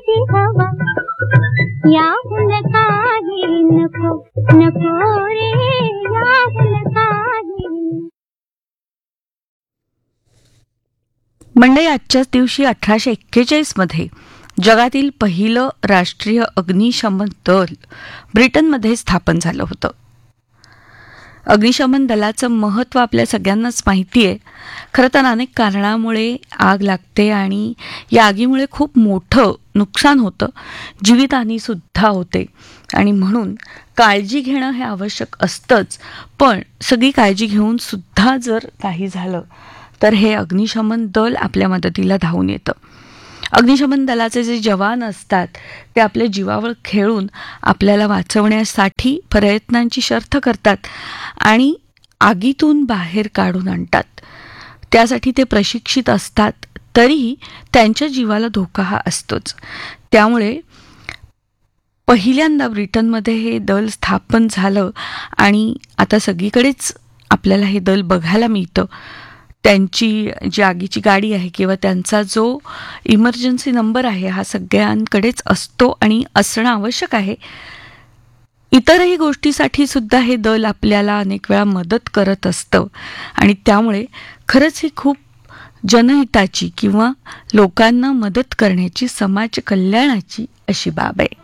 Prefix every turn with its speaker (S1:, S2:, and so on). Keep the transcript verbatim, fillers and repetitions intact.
S1: ती हवा, याहून काही नको नको रे, याहून काही.
S2: मंडळी, आजच्याच दिवशी अठराशे एक्केचाळीस मध्ये जगातील पहिलं राष्ट्रीय अग्निशमन दल ब्रिटनमध्ये स्थापन झालं होतं. अग्निशमन दलाचं महत्त्व आपल्या सगळ्यांनाच माहिती आहे. खरं तर अनेक कारणामुळे आग लागते आणि या आगीमुळे खूप मोठं नुकसान होतं, जीवितहानीसुद्धा होते आणि म्हणून काळजी घेणं हे आवश्यक असतंच. पण सगळी काळजी घेऊन सुद्धा जर काही झालं तर हे अग्निशमन दल आपल्या मदतीला धावून येतं. अग्निशमन दलाचे जे जवान असतात ते आपल्या जीवावर खेळून आपल्याला वाचवण्यासाठी प्रयत्नांची शर्थ करतात आणि आगीतून बाहेर काढून आणतात. त्यासाठी ते प्रशिक्षित असतात, तरीही त्यांच्या जीवाला धोका हा असतोच. त्यामुळे पहिल्यांदा ब्रिटनमध्ये हे दल स्थापन झालं आणि आता सगळीकडेच आपल्याला हे दल बघायला मिळतं. त्यांची जी आगीची गाडी आहे किंवा त्यांचा जो इमर्जन्सी नंबर आहे हा सगळ्यांकडेच असतो आणि असणं आवश्यक आहे. इतरही गोष्टीसाठी सुद्धा हे दल आपल्याला अनेक वेळा मदत करत असतं आणि त्यामुळे खरंच ही खूप जनहिताची किंवा लोकांना मदत करण्याची, समाज कल्याणाची अशी बाब आहे.